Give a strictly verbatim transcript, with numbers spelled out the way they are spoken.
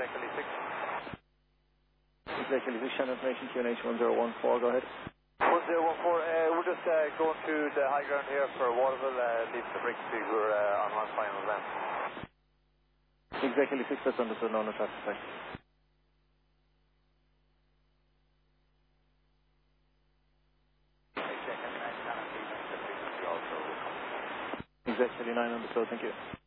Executive six. Executive six, channel information Q N H one zero one four, go ahead. one zero one four, uh, we're just uh, going to the high ground here for Waterville, uh, leave the frequency, we're uh, on one final length. Executive six, that's understood, no, no traffic effect. Executive nine, understood, thank you.